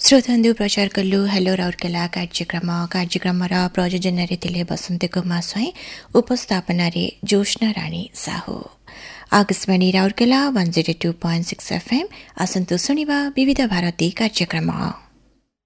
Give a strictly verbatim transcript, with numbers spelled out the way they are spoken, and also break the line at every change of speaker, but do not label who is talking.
श्रोतांदु प्रचार कलु हेलो राउरकेला कार्यक्रम कार्यक्रम र प्रयोजनरे थिले बसन्ती कुमार स्वाई उपस्थापनारे जोशना राणी Sahu Akashvani Rourkela one zero two point six FM आसन्तु सुनिवा विविध भारती कार्यक्रम।